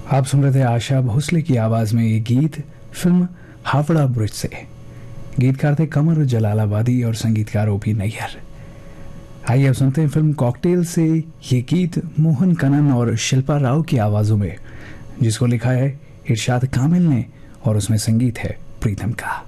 आप सुन रहे थे आशा भोसले की आवाज में ये गीत फिल्म हावड़ा ब्रिज से। गीतकार थे कमर जलालाबादी और संगीतकार ओपी नैयर। आइए अब सुनते हैं फिल्म कॉकटेल से ये गीत मोहन कनन और शिल्पा राव की आवाजों में, जिसको लिखा है इरशाद कामिल ने और उसमें संगीत है प्रीतम का।